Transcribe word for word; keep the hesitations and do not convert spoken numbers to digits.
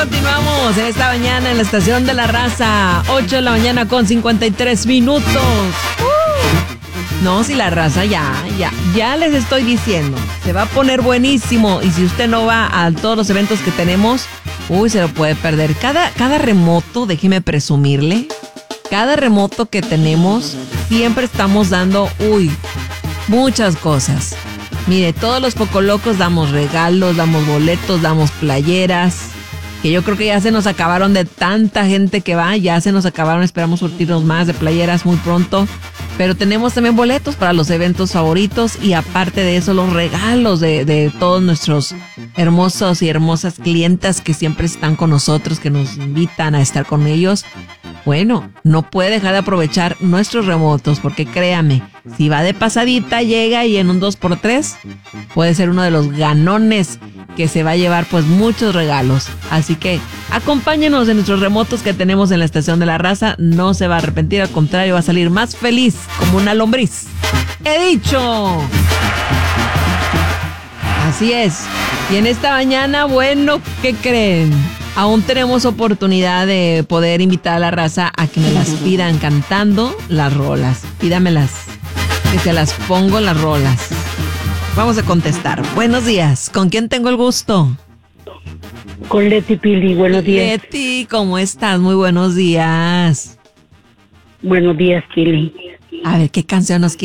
continuamos en esta mañana en la estación de la raza. ocho de la mañana con cincuenta y tres minutos. Uh. No, si la raza ya, ya, ya les estoy diciendo. Se va a poner buenísimo. Y si usted no va a todos los eventos que tenemos, uy, se lo puede perder. Cada, cada remoto, déjeme presumirle, cada remoto que tenemos, siempre estamos dando, uy, muchas cosas. Mire, todos los Pocolocos damos regalos, damos boletos, damos playeras, que yo creo que ya se nos acabaron de tanta gente que va, ya se nos acabaron, esperamos surtirnos más de playeras muy pronto, pero tenemos también boletos para los eventos favoritos y aparte de eso los regalos de, de todos nuestros hermosos y hermosas clientas que siempre están con nosotros, que nos invitan a estar con ellos. Bueno, no puede dejar de aprovechar nuestros remotos porque créame, si va de pasadita, llega y en un dos por tres puede ser uno de los ganones que se va a llevar pues muchos regalos. Así que acompáñenos en nuestros remotos que tenemos en la estación de la raza. No se va a arrepentir, al contrario, va a salir más feliz como una lombriz. ¡He dicho! Así es. Y en esta mañana, bueno, ¿qué creen? Aún tenemos oportunidad de poder invitar a la raza a que me las pidan cantando las rolas. Pídamelas, que se las pongo las rolas. Vamos a contestar. Buenos días. ¿Con quién tengo el gusto? Con Leti Pili. Buenos días. Leti, ¿cómo estás? Muy buenos días. Buenos días, Pili. A ver, ¿qué canción nos quieres?